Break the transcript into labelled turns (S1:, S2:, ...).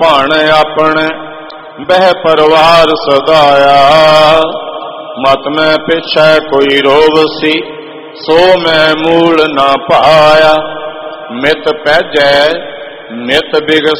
S1: ਭਣ ਆਪਣੇ ਬਹਿ ਪਰਵਾਰ ਸਦਾਇਆ। ਮਤ ਮੈਂ ਪਿਛੈ ਕੋਈ ਰੋਗ ਸੀ, ਸੋ ਮੈਂ ਮੂਲ ਨਾ ਪਾਇਆ। ਮਿਤ ਪੈਜੈ ਨਿਤ ਬਿਗ